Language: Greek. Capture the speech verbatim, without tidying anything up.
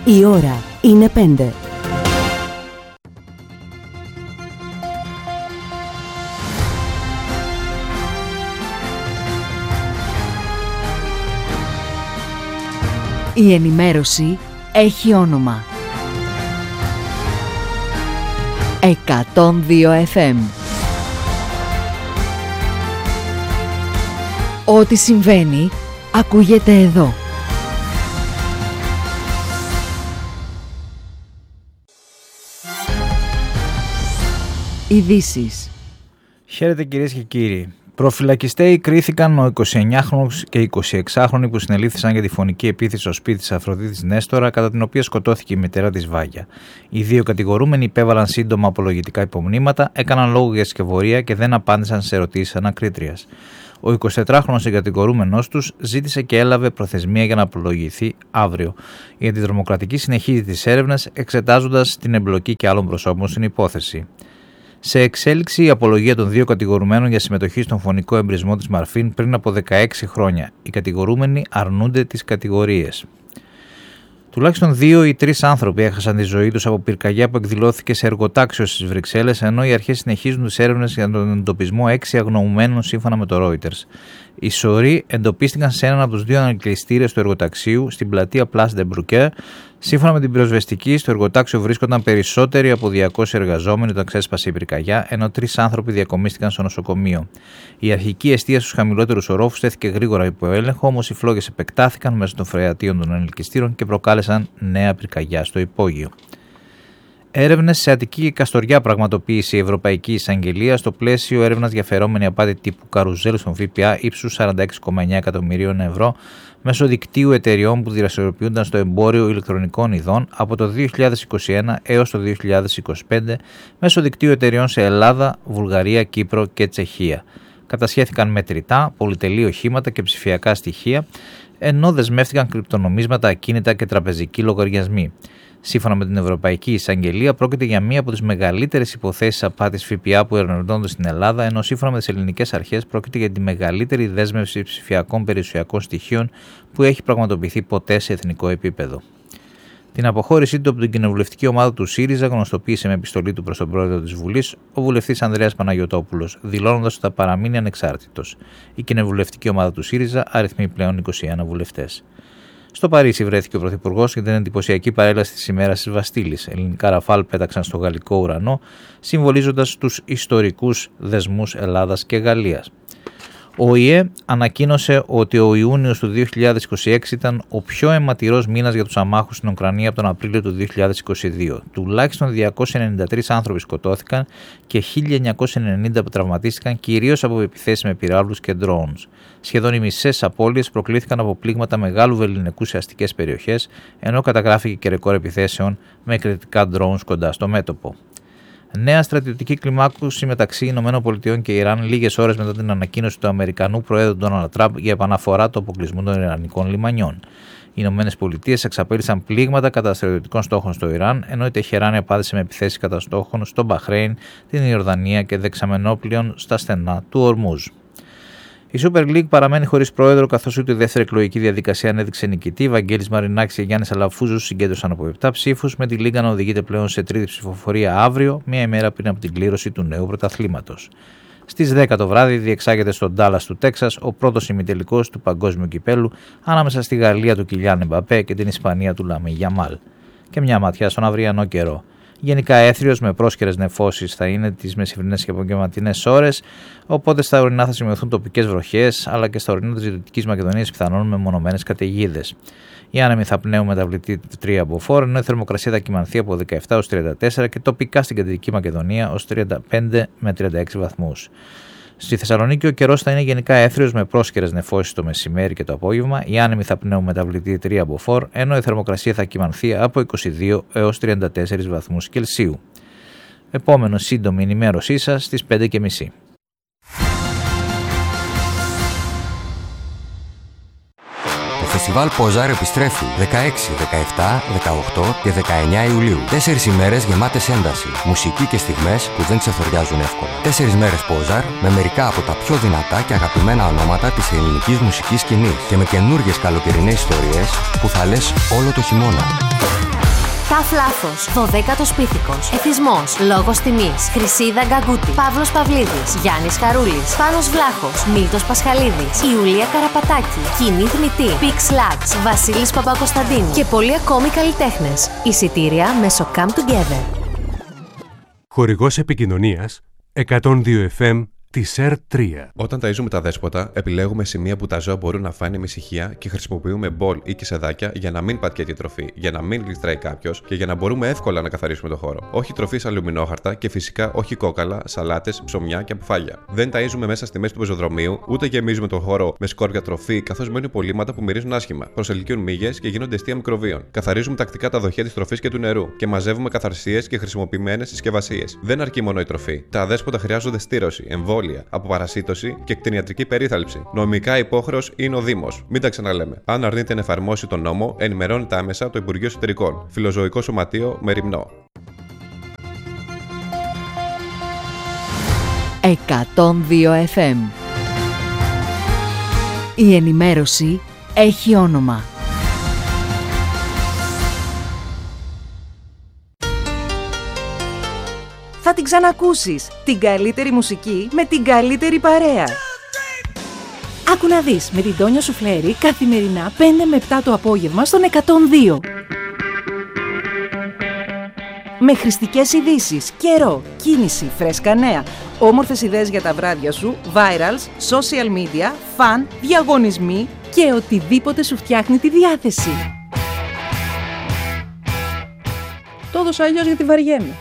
Η ώρα είναι πέντε. Η ενημέρωση έχει όνομα. εκατόν δύο εφ εμ. Ό,τι συμβαίνει, ακούγεται εδώ. Ειδήσεις. Χαίρετε κυρίες και κύριοι. Προφυλακιστέοι κρίθηκαν ο εικοσιεννιάχρονος και εικοσιεξάχρονοι που συνελήφθησαν για τη φωνική επίθεση στο σπίτι της Αφροδίτης Νέστορα, κατά την οποία σκοτώθηκε η μητέρα της Βάγια. Οι δύο κατηγορούμενοι υπέβαλαν σύντομα απολογητικά υπομνήματα, έκαναν λόγο για σκευωρία και δεν απάντησαν σε ερωτήσεις ανακρίτριας. Ο εικοσιτετράχρονος συγκατηγορούμενος τους ζήτησε και έλαβε προθεσμία για να απολογηθεί αύριο. Η αντιδρομοκρατική συνεχίζει τις έρευνες, εξετάζοντας την εμπλοκή και άλλων προσώπων στην υπόθεση. Σε εξέλιξη η απολογία των δύο κατηγορουμένων για συμμετοχή στον φωνικό εμπρισμό της Μαρφίν πριν από δεκαέξι χρόνια. Οι κατηγορούμενοι αρνούνται τις κατηγορίες. Τουλάχιστον δύο ή τρεις άνθρωποι έχασαν τη ζωή τους από πυρκαγιά που εκδηλώθηκε σε εργοτάξιο στις Βρυξέλλες, ενώ οι αρχές συνεχίζουν τις έρευνες για τον εντοπισμό έξι αγνοωμένων σύμφωνα με το Reuters. Οι σωροί εντοπίστηκαν σε έναν από τους δύο ανακλειστήρες του εργοταξίου στην πλατεία Place de Brucker. Σύμφωνα με την πυροσβεστική, στο εργοτάξιο βρίσκονταν περισσότεροι από διακόσιοι εργαζόμενοι όταν ξέσπασε η πυρκαγιά, ενώ τρεις άνθρωποι διακομίστηκαν στο νοσοκομείο. Η αρχική εστίαση στους χαμηλότερους ορόφους τέθηκε γρήγορα υπό έλεγχο, όμως οι φλόγες επεκτάθηκαν μέσω των φρεατίων των ανελκυστήρων και προκάλεσαν νέα πυρκαγιά στο υπόγειο. Έρευνες σε Αττική και Καστοριά πραγματοποίησε η Ευρωπαϊκή Εισαγγελία στο πλαίσιο έρευνας για φερόμενη απάτη τύπου καρουζέλ στον ΦΠΑ ύψους σαράντα έξι κόμμα εννέα εκατομμυρίων ευρώ μέσω δικτύου εταιριών που δραστηριοποιούνταν στο εμπόριο ηλεκτρονικών ειδών από το δύο χιλιάδες είκοσι ένα έως το δύο χιλιάδες είκοσι πέντε μέσω δικτύου εταιριών σε Ελλάδα, Βουλγαρία, Κύπρο και Τσεχία. Κατασχέθηκαν μετρητά, πολυτελή οχήματα και ψηφιακά στοιχεία, ενώ δεσμεύτηκαν κρυπτονομίσματα, ακίνητα και τραπεζικοί λογαριασμοί. Σύμφωνα με την Ευρωπαϊκή Εισαγγελία, πρόκειται για μία από τις μεγαλύτερες υποθέσεις απάτης ΦΠΑ που ερευνώνται στην Ελλάδα, ενώ σύμφωνα με τις ελληνικές αρχές πρόκειται για τη μεγαλύτερη δέσμευση ψηφιακών περιουσιακών στοιχείων που έχει πραγματοποιηθεί ποτέ σε εθνικό επίπεδο. Την αποχώρησή του από την κοινοβουλευτική ομάδα του ΣΥΡΙΖΑ γνωστοποίησε με επιστολή του προς τον πρόεδρο της Βουλής ο βουλευτής Ανδρέας Παναγιωτόπουλος, δηλώνοντας ότι θα παραμείνει ανεξάρτητος. Η κοινοβουλευτική ομάδα του ΣΥΡΙΖΑ αριθμεί πλέον είκοσι ένα βουλευτές. Στο Παρίσι βρέθηκε ο Πρωθυπουργός για την εντυπωσιακή παρέλαση της ημέρας της Βαστίλης. Ελληνικά ραφάλ πέταξαν στο γαλλικό ουρανό, συμβολίζοντας τους ιστορικούς δεσμούς Ελλάδας και Γαλλίας. Ο ΙΕ ανακοίνωσε ότι ο Ιούνιος του δύο χιλιάδες είκοσι έξι ήταν ο πιο αιματηρός μήνας για τους αμάχους στην Ουκρανία από τον Απρίλιο του δύο χιλιάδες είκοσι δύο. Τουλάχιστον διακόσιοι ενενήντα τρεις άνθρωποι σκοτώθηκαν και χίλια εννιακόσιοι ενενήντα που τραυματίστηκαν, κυρίως από επιθέσεις με πυράβλους και drones. Σχεδόν οι μισές απώλειες προκλήθηκαν από πλήγματα μεγάλου βεληνικού σε αστικές περιοχές, ενώ καταγράφηκε και ρεκόρ επιθέσεων με εκρηκτικά drones κοντά στο μέτωπο. Νέα στρατιωτική κλιμάκωση μεταξύ ΗΠΑ και Ιράν λίγες ώρες μετά την ανακοίνωση του Αμερικανού Προέδρου Ντόναλντ Τραμπ για επαναφορά του αποκλεισμού των Ιρανικών λιμανιών. Οι ΗΠΑ εξαπέλυσαν πλήγματα κατά στρατιωτικών στόχων στο Ιράν, ενώ η Τεχεράνη απάντησε με επιθέσεις κατά στόχων στο Μπαχρέιν, την Ιορδανία και δεξαμενόπλοιων στα στενά του Ορμούζ. Η Super League παραμένει χωρίς πρόεδρο, καθώς ούτε η δεύτερη εκλογική διαδικασία ανέδειξε νικητή. Βαγγέλης Μαρινάκης και Γιάννης Αλαφούζος συγκέντρωσαν από επτά ψήφους, με τη Λίγκα να οδηγείται πλέον σε τρίτη ψηφοφορία αύριο, μία ημέρα πριν από την κλήρωση του νέου πρωταθλήματος. Στις δέκα το βράδυ διεξάγεται στο Ντάλλας του Τέξας ο πρώτος ημιτελικός του Παγκόσμιου Κυπέλου ανάμεσα στη Γαλλία του Κιλιάν Εμπαπέ και την Ισπανία του Λαμίν Γιαμάλ. Και μια ματιά στον αυριανό καιρό. Γενικά έθριος με πρόσκαιρες νεφώσεις θα είναι τις μεσημβρινές και απογευματινές ώρες, οπότε στα ορεινά θα σημειωθούν τοπικές βροχές, αλλά και στα ορεινά της Δυτικής Μακεδονίας πιθανόν με μονομένες καταιγίδες. Οι άνεμοι θα πνέουν μεταβλητή τρία μποφόρ, ενώ η θερμοκρασία θα κυμανθεί από δεκαεπτά έως τριάντα τέσσερα και τοπικά στην Κεντρική Μακεδονία ως τριάντα πέντε με τριάντα έξι βαθμούς. Στη Θεσσαλονίκη ο καιρός θα είναι γενικά έθριος με πρόσκαιρες νεφώσεις το μεσημέρι και το απόγευμα. Οι άνεμοι θα πνέουν μεταβλητή τρία μποφόρ, ενώ η θερμοκρασία θα κυμανθεί από είκοσι δύο έως τριάντα τέσσερα βαθμούς Κελσίου. Επόμενο σύντομη ενημέρωσή σας στις πέντε και μισή. Το φεστιβάλ Πόζαρ επιστρέφει δεκαέξι, δεκαεπτά, δεκαοκτώ και δεκαεννιά Ιουλίου. Τέσσερις ημέρες γεμάτες ένταση, μουσική και στιγμές που δεν ξεφοριάζουν εύκολα. Τέσσερις μέρες Πόζαρ με μερικά από τα πιο δυνατά και αγαπημένα ονόματα της ελληνικής μουσικής σκηνής και με καινούργιες καλοκαιρινές ιστορίες που θα λες όλο το χειμώνα. Ταφ Λάθος, δωδέκατος Πίθηκος, Εθισμός, Λόγος Τιμής, Χρυσίδα Γκαγκούτη, Παύλος Παυλίδης, Γιάννης Χαρούλης, Πάνος Βλάχος, Μίλτος Πασχαλίδης, Ιουλία Καραπατάκη, Κοινή Θνητή, Πίξ Λάξ, Βασίλης Παπακοσταντίνου και πολλοί ακόμη καλλιτέχνες. Εισιτήρια μέσω Come Together. Χορηγός επικοινωνίας εκατόν δύο εφ εμ της ερ τρία. Όταν ταΐζουμε τα δέσποτα, επιλέγουμε σημεία που τα ζώα μπορούν να φάνε με ησυχία και χρησιμοποιούμε μπολ ή κισεδάκια για να μην πατιέται η τροφή, για να μην γλιστράει κάποιος και για να μπορούμε εύκολα να καθαρίσουμε το χώρο. Όχι τροφή σε αλουμινόχαρτα και φυσικά όχι κόκαλα, σαλάτες, ψωμιά και αποφάγια. Δεν ταΐζουμε μέσα στη μέση του πεζοδρομίου, ούτε γεμίζουμε τον χώρο με σκόρπια τροφή, καθώς μένουν υπολείμματα που μυρίζουν άσχημα, προσελκύουν μύγες και γίνονται αιστεία μικροβίων. Καθαρίζουμε τακτικά τα δοχεία της τροφής και του νερού και μαζεύουμε καθαρσίες και χρησιμοποιημένες συσκευασίες. Δεν αρκεί μόνο η τροφή. Τα δέσποτα χρειάζονται στήρωση, εμβόλια, από παρασίτωση και κτηνιατρική περίθαλψη. Νομικά υπόχρεος είναι ο Δήμος. Μην τα ξαναλέμε. Αν αρνείται να εφαρμόσει τον νόμο, ενημερώνεται άμεσα το Υπουργείο Εσωτερικών. Φιλοζωικό Σωματείο Μεριμνό. εκατόν δύο εφ εμ. Η ενημέρωση έχει όνομα. Θα την ξανακούσεις. Την καλύτερη μουσική με την καλύτερη παρέα. Άκου να δεις με την Τόνια Σουφλέρη καθημερινά πέντε με επτά το απόγευμα στον εκατόν δύο. Με χρηστικές ειδήσεις, καιρό, κίνηση, φρέσκα νέα, όμορφες ιδέες για τα βράδια σου, virals, social media, φαν, διαγωνισμοί και οτιδήποτε σου φτιάχνει τη διάθεση. Το έδωσα αλλιώς γιατί βαριέμαι.